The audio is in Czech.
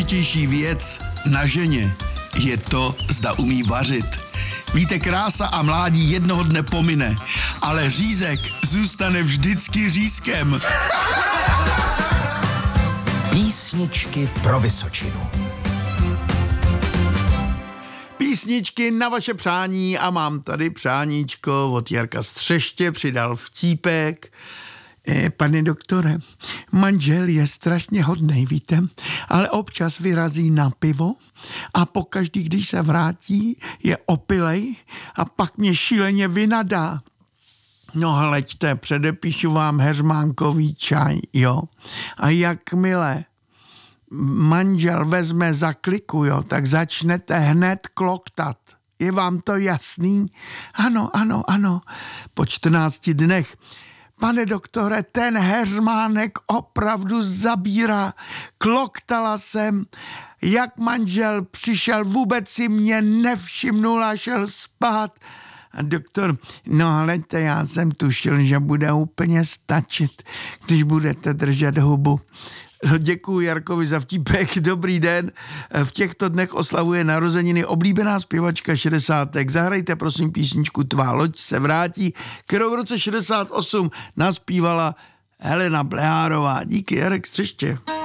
nejdůležitější věc na ženě je to, zda umí vařit. Víte, krása a mládí jednoho dne pomine, ale řízek zůstane vždycky řízkem. Písničky pro Vysočinu. Písničky na vaše přání a mám tady přáníčko od Jarka Střeště, přidal vtípek. Pane doktore, manžel je strašně hodnej, víte, ale občas vyrazí na pivo a pokaždý, když se vrátí, je opilej a pak mě šíleně vynadá. No hleďte, předepíšu vám heřmánkový čaj, jo, a jakmile manžel vezme za kliku, jo, tak začnete hned kloktat. Je vám to jasný? Ano. Po 14 dnech. Pane doktore, ten heřmánek opravdu zabírá. Kloktala jsem, jak manžel přišel, vůbec si mě nevšimnul a šel spát. A doktor, no hleďte, já jsem tušil, že bude úplně stačit, když budete držet hubu. Děkuji Jarkovi za vtípek, dobrý den. V těchto dnech oslavuje narozeniny oblíbená zpěvačka 60. Zahrajte prosím písničku Tvá loď se vrátí, kterou v roce 68 naspívala Helena Blehárová. Díky, Jarek Střeště.